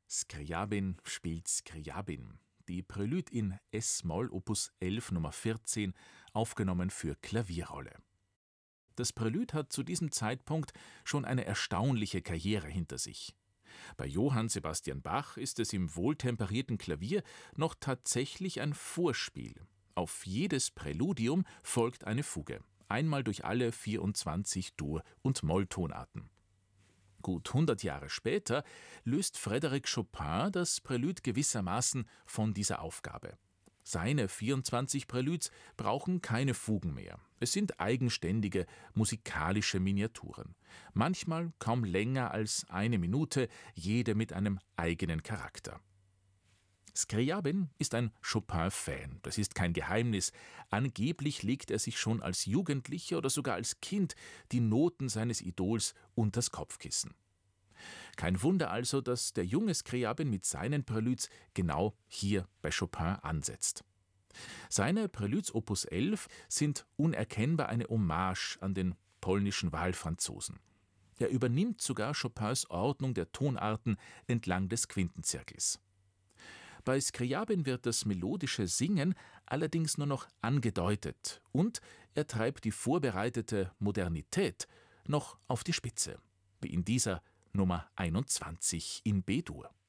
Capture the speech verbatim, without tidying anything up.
Skrjabin spielt Skrjabin, die Prelude in Es-Moll Opus elf Nummer vierzehn, aufgenommen für Klavierrolle. Das Prelude hat zu diesem Zeitpunkt schon eine erstaunliche Karriere hinter sich. Bei Johann Sebastian Bach ist es im wohltemperierten Klavier noch tatsächlich ein Vorspiel. Auf jedes Präludium folgt eine Fuge, einmal durch alle vierundzwanzig Dur- und Molltonarten. Gut hundert Jahre später löst Frédéric Chopin das Prelude gewissermaßen von dieser Aufgabe. Seine vierundzwanzig Preludes brauchen keine Fugen mehr. Es sind eigenständige musikalische Miniaturen. Manchmal kaum länger als eine Minute, jede mit einem eigenen Charakter. Skrjabin ist ein Chopin-Fan, das ist kein Geheimnis. Angeblich legt er sich schon als Jugendlicher oder sogar als Kind die Noten seines Idols unters Kopfkissen. Kein Wunder also, dass der junge Skrjabin mit seinen Preludes genau hier bei Chopin ansetzt. Seine Preludes Opus elf sind unerkennbar eine Hommage an den polnischen Wahlfranzosen. Er übernimmt sogar Chopins Ordnung der Tonarten entlang des Quintenzirkels. Bei Skrjabin wird das melodische Singen allerdings nur noch angedeutet und er treibt die vorbereitete Modernität noch auf die Spitze, wie in dieser Nummer einundzwanzig in B-Dur.